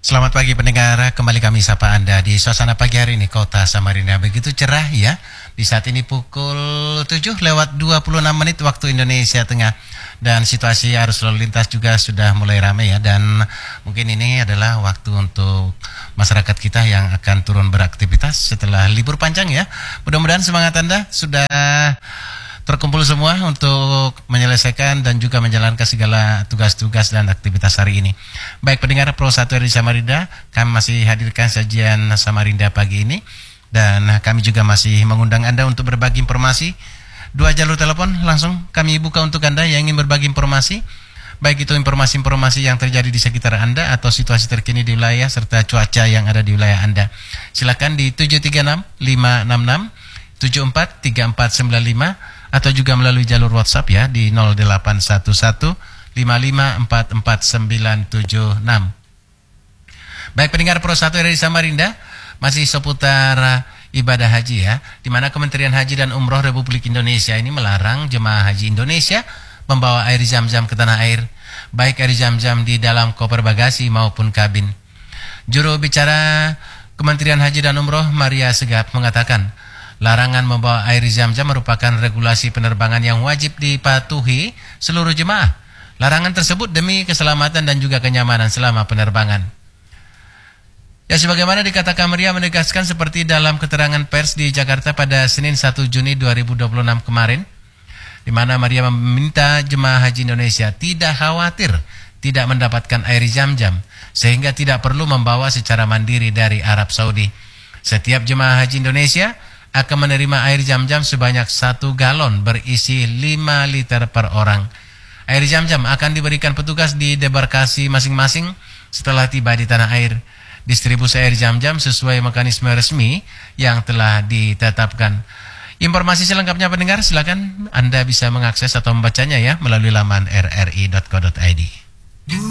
Selamat pagi pendengar, kembali kami sapa Anda di suasana pagi hari ini Kota Samarinda begitu cerah ya. Di saat ini pukul 7:26 waktu Indonesia Tengah. Dan situasi arus lalu lintas juga sudah mulai ramai ya. Dan mungkin ini adalah waktu untuk masyarakat kita yang akan turun beraktivitas setelah libur panjang ya. Mudah-mudahan semangat Anda sudah terkumpul semua untuk menyelesaikan dan juga menjalankan segala tugas-tugas dan aktivitas hari ini. Baik pendengar Pro 1 RRI Samarinda, kami masih hadirkan sajian Samarinda pagi ini dan kami juga masih mengundang Anda untuk berbagi informasi. 2 jalur telepon langsung kami buka untuk Anda yang ingin berbagi informasi. Baik itu informasi-informasi yang terjadi di sekitar Anda atau situasi terkini di wilayah serta cuaca yang ada di wilayah Anda. Silakan di 736 566 743495 atau juga melalui jalur WhatsApp ya di 0811 5544976. Baik pendengar Pro 1 RRI Samarinda, masih seputar ibadah haji ya, di mana Kementerian Haji dan Umroh Republik Indonesia ini melarang jemaah haji Indonesia membawa air zam-zam ke tanah air, baik air zam-zam di dalam koper bagasi maupun kabin. Juru bicara Kementerian Haji dan Umroh Maria Segap mengatakan, larangan membawa air zam-zam merupakan regulasi penerbangan yang wajib dipatuhi seluruh jemaah. Larangan tersebut demi keselamatan dan juga kenyamanan selama penerbangan. Ya, sebagaimana dikatakan Maria menegaskan seperti dalam keterangan pers di Jakarta pada Senin 1 Juni 2026 kemarin, di mana Maria meminta jemaah haji Indonesia tidak khawatir tidak mendapatkan air zam-zam, sehingga tidak perlu membawa secara mandiri dari Arab Saudi. Setiap jemaah haji Indonesia akan menerima air zam-zam sebanyak 1 galon berisi 5 liter per orang. Air zam-zam akan diberikan petugas di debarkasi masing-masing setelah tiba di tanah air. Distribusi air zam-zam sesuai mekanisme resmi yang telah ditetapkan. Informasi selengkapnya pendengar, silakan Anda bisa mengakses atau membacanya ya melalui laman rri.co.id.